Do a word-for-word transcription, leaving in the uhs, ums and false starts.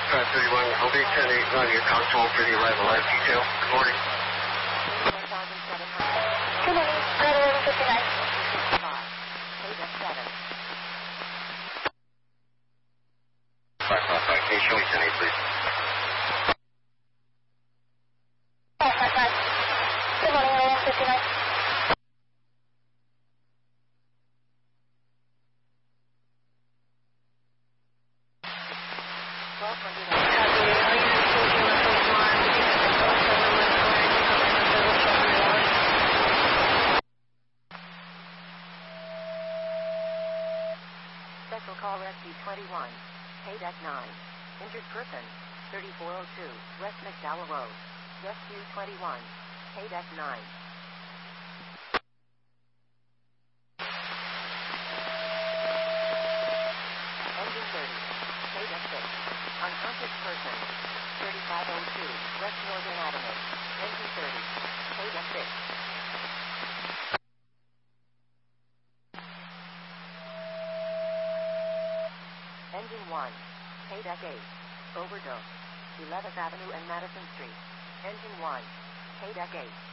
five thirty-one, O B ten eight one, your control for the arrival live detail. Good morning. Good morning, Red eleven fifty-nine. five five five, can you show me ten eight, please? five five five. Good morning, Red eleven fifty-nine. Special call Rescue twenty-one, K D E C nine. Injured person, thirty-four oh two, West McDowell Road. Rescue twenty-one, K D E C nine. Engine thirty, K D E C six. Unconscious person, thirty-five oh two, West Northern Avenue. Engine thirty, K D E C six. Engine one, K D E C eight, overdose, eleventh Avenue and Madison Street. Engine one, K D E C eight.